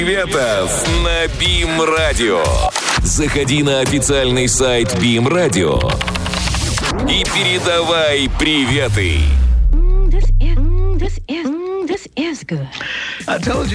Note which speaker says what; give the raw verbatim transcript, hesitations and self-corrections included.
Speaker 1: Приветов на Бим Радио. Заходи на официальный сайт Бим Радио и передавай приветы.
Speaker 2: This is, this is, this is good.
Speaker 3: I told you.